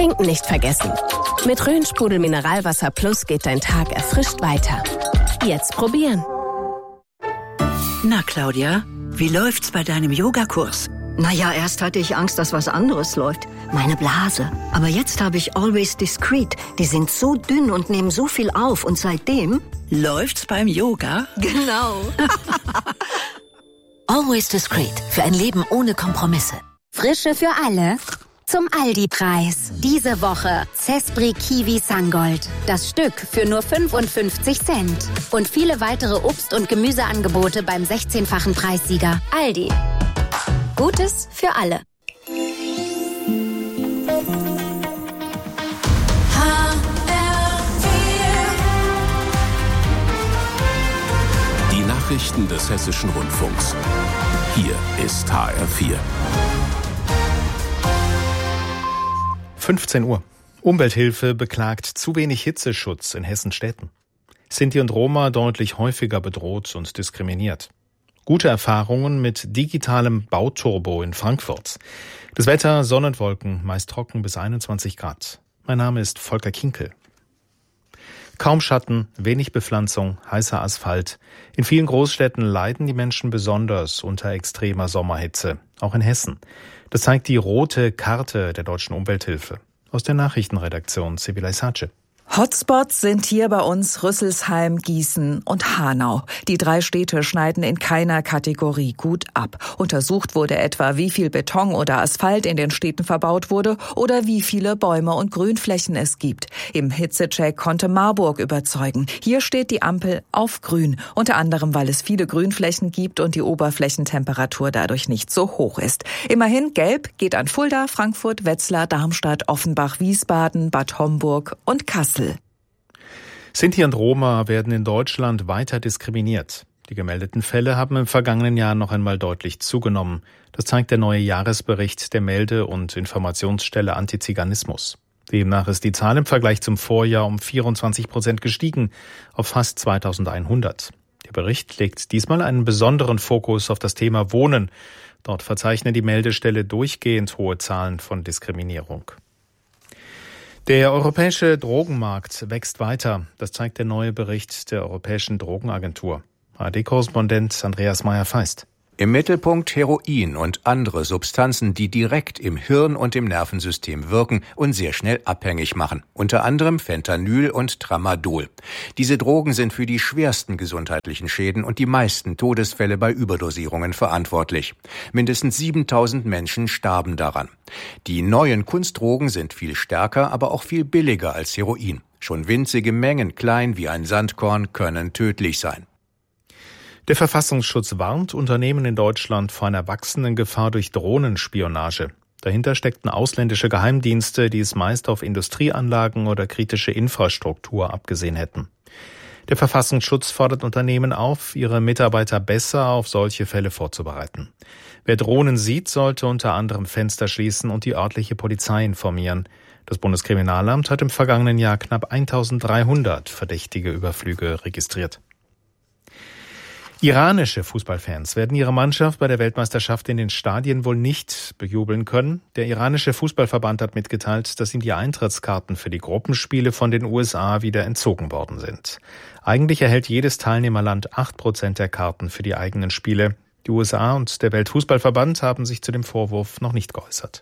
Trinken nicht vergessen. Mit Rhön-Sprudel Mineralwasser Plus geht dein Tag erfrischt weiter. Jetzt probieren. Na, Claudia, wie läuft's bei deinem Yogakurs? Naja, erst hatte ich Angst, dass was anderes läuft. Meine Blase. Aber jetzt habe ich Always Discreet. Die sind so dünn und nehmen so viel auf. Und seitdem... Läuft's beim Yoga? Genau. Always Discreet. Für ein Leben ohne Kompromisse. Frische für alle. Zum Aldi-Preis. Diese Woche Cespri Kiwi Sangold. Das Stück für nur 55 Cent. Und viele weitere Obst- und Gemüseangebote beim 16-fachen Preissieger. Aldi. Gutes für alle. Die Nachrichten des Hessischen Rundfunks. Hier ist HR4. 15 Uhr. Umwelthilfe beklagt zu wenig Hitzeschutz in Hessen-Städten. Sinti und Roma deutlich häufiger bedroht und diskriminiert. Gute Erfahrungen mit digitalem Bauturbo in Frankfurt. Das Wetter, Sonne und Wolken, meist trocken bis 21 Grad. Mein Name ist Volker Kinkel. Kaum Schatten, wenig Bepflanzung, heißer Asphalt. In vielen Großstädten leiden die Menschen besonders unter extremer Sommerhitze, auch in Hessen. Das zeigt die rote Karte der Deutschen Umwelthilfe. Aus der Nachrichtenredaktion Sibylle Sace. Hotspots sind hier bei uns Rüsselsheim, Gießen und Hanau. Die 3 Städte schneiden in keiner Kategorie gut ab. Untersucht wurde etwa, wie viel Beton oder Asphalt in den Städten verbaut wurde oder wie viele Bäume und Grünflächen es gibt. Im Hitzecheck konnte Marburg überzeugen. Hier steht die Ampel auf grün, unter anderem, weil es viele Grünflächen gibt und die Oberflächentemperatur dadurch nicht so hoch ist. Immerhin gelb geht an Fulda, Frankfurt, Wetzlar, Darmstadt, Offenbach, Wiesbaden, Bad Homburg und Kassel. Sinti und Roma werden in Deutschland weiter diskriminiert. Die gemeldeten Fälle haben im vergangenen Jahr noch einmal deutlich zugenommen. Das zeigt der neue Jahresbericht der Melde- und Informationsstelle Antiziganismus. Demnach ist die Zahl im Vergleich zum Vorjahr um 24% gestiegen, auf fast 2100. Der Bericht legt diesmal einen besonderen Fokus auf das Thema Wohnen. Dort verzeichnet die Meldestelle durchgehend hohe Zahlen von Diskriminierung. Der europäische Drogenmarkt wächst weiter. Das zeigt der neue Bericht der Europäischen Drogenagentur. ARD-Korrespondent Andreas Meyer-Feist. Im Mittelpunkt Heroin und andere Substanzen, die direkt im Hirn und im Nervensystem wirken und sehr schnell abhängig machen. Unter anderem Fentanyl und Tramadol. Diese Drogen sind für die schwersten gesundheitlichen Schäden und die meisten Todesfälle bei Überdosierungen verantwortlich. Mindestens 7000 Menschen starben daran. Die neuen Kunstdrogen sind viel stärker, aber auch viel billiger als Heroin. Schon winzige Mengen, klein wie ein Sandkorn, können tödlich sein. Der Verfassungsschutz warnt Unternehmen in Deutschland vor einer wachsenden Gefahr durch Drohnenspionage. Dahinter steckten ausländische Geheimdienste, die es meist auf Industrieanlagen oder kritische Infrastruktur abgesehen hätten. Der Verfassungsschutz fordert Unternehmen auf, ihre Mitarbeiter besser auf solche Fälle vorzubereiten. Wer Drohnen sieht, sollte unter anderem Fenster schließen und die örtliche Polizei informieren. Das Bundeskriminalamt hat im vergangenen Jahr knapp 1300 verdächtige Überflüge registriert. Iranische Fußballfans werden ihre Mannschaft bei der Weltmeisterschaft in den Stadien wohl nicht bejubeln können. Der iranische Fußballverband hat mitgeteilt, dass ihm die Eintrittskarten für die Gruppenspiele von den USA wieder entzogen worden sind. Eigentlich erhält jedes Teilnehmerland 8% der Karten für die eigenen Spiele. Die USA und der Weltfußballverband haben sich zu dem Vorwurf noch nicht geäußert.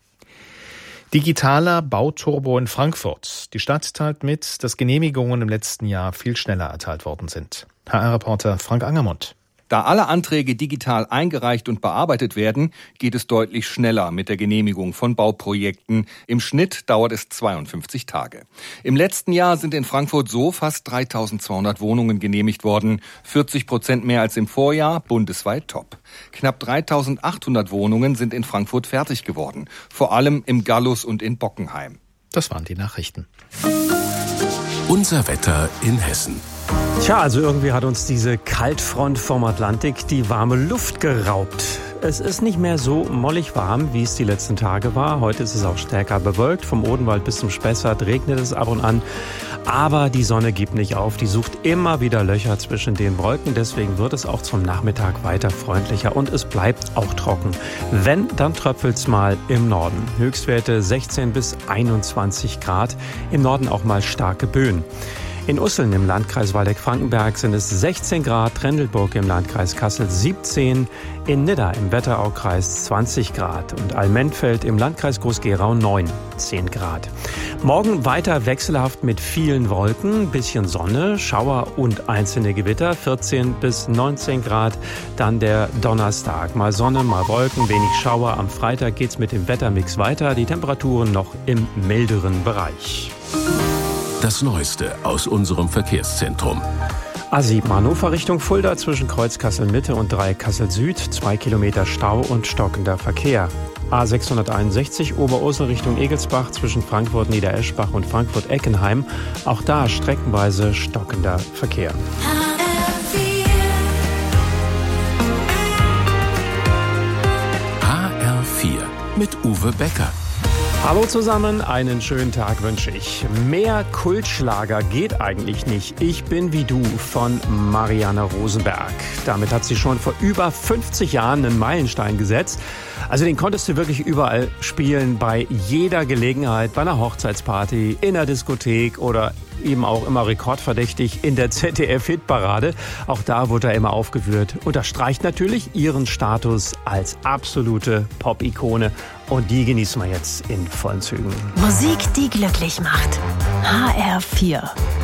Digitaler Bauturbo in Frankfurt. Die Stadt teilt mit, dass Genehmigungen im letzten Jahr viel schneller erteilt worden sind. HR-Reporter Frank Angermund. Da alle Anträge digital eingereicht und bearbeitet werden, geht es deutlich schneller mit der Genehmigung von Bauprojekten. Im Schnitt dauert es 52 Tage. Im letzten Jahr sind in Frankfurt so fast 3200 Wohnungen genehmigt worden. 40% mehr als im Vorjahr, bundesweit top. Knapp 3800 Wohnungen sind in Frankfurt fertig geworden. Vor allem im Gallus und in Bockenheim. Das waren die Nachrichten. Unser Wetter in Hessen. Tja, also irgendwie hat uns diese Kaltfront vom Atlantik die warme Luft geraubt. Es ist nicht mehr so mollig warm, wie es die letzten Tage war. Heute ist es auch stärker bewölkt. Vom Odenwald bis zum Spessart regnet es ab und an. Aber die Sonne gibt nicht auf. Die sucht immer wieder Löcher zwischen den Wolken. Deswegen wird es auch zum Nachmittag weiter freundlicher. Und es bleibt auch trocken. Wenn, dann tröpfelt's mal im Norden. Höchstwerte 16 bis 21 Grad. Im Norden auch mal starke Böen. In Usseln im Landkreis Waldeck-Frankenberg sind es 16 Grad, Trendelburg im Landkreis Kassel 17, in Nidda im Wetteraukreis 20 Grad und Allmentfeld im Landkreis Groß-Gerau 19 Grad. Morgen weiter wechselhaft mit vielen Wolken, bisschen Sonne, Schauer und einzelne Gewitter, 14 bis 19 Grad. Dann der Donnerstag, mal Sonne, mal Wolken, wenig Schauer. Am Freitag geht's mit dem Wettermix weiter, die Temperaturen noch im milderen Bereich. Das Neueste aus unserem Verkehrszentrum. A7 Hannover Richtung Fulda zwischen Kreuz Kassel-Mitte und Dreieck Kassel-Süd. 2 Kilometer Stau und stockender Verkehr. A661 Oberursel Richtung Egelsbach zwischen Frankfurt-Niedereschbach und Frankfurt-Eckenheim. Auch da streckenweise stockender Verkehr. HR4 mit Uwe Becker. Hallo zusammen, einen schönen Tag wünsche ich. Mehr Kultschlager geht eigentlich nicht. Ich bin wie du von Marianne Rosenberg. Damit hat sie schon vor über 50 Jahren einen Meilenstein gesetzt. Also den konntest du wirklich überall spielen, bei jeder Gelegenheit, bei einer Hochzeitsparty, in der Diskothek oder eben auch immer rekordverdächtig in der ZDF-Hitparade. Auch da wurde er immer aufgeführt. Unterstreicht natürlich ihren Status als absolute Pop-Ikone. Und die genießen wir jetzt in vollen Zügen. Musik, die glücklich macht. HR4.